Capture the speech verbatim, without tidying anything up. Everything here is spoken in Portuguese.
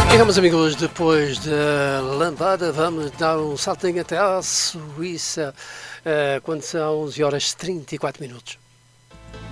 E meus amigos, depois da lambada, vamos dar um saltinho até à Suíça, uh, quando são onze horas e trinta e quatro minutos.